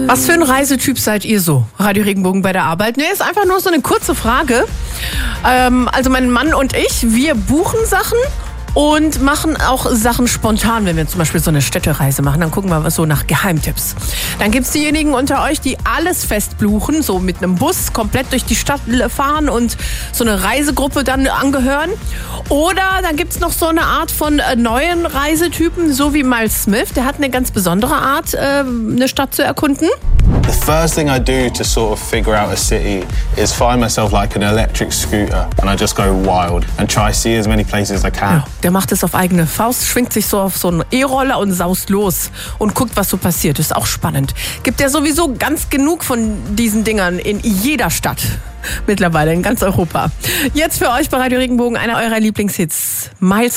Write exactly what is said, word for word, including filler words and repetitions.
Was für ein Reisetyp seid ihr so? Radio Regenbogen bei der Arbeit? Nee, ist einfach nur so eine kurze Frage. Ähm, also mein Mann und ich, wir buchen Sachen und machen auch Sachen spontan, wenn wir zum Beispiel so eine Städtereise machen. Dann gucken wir was so nach Geheimtipps. Dann gibt es diejenigen unter euch, die alles fest buchen, so mit einem Bus komplett durch die Stadt fahren und so eine Reisegruppe dann angehören. Oder dann gibt es noch so eine Art von äh, neuen Reisetypen, so wie Miles Smith. Der hat eine ganz besondere Art, äh, eine Stadt zu erkunden. The first thing I do to sort of figure out a city is find myself like an electric scooter and I just go wild and try to see as many places as I can. Ja, der macht es auf eigene Faust, schwingt sich so auf so einen E-Roller und saust los und guckt, was so passiert. Ist auch spannend. Gibt ja sowieso ganz genug von diesen Dingern in jeder Stadt. Mittlerweile in ganz Europa. Jetzt für euch bei Radio Regenbogen einer eurer Lieblingshits. Miles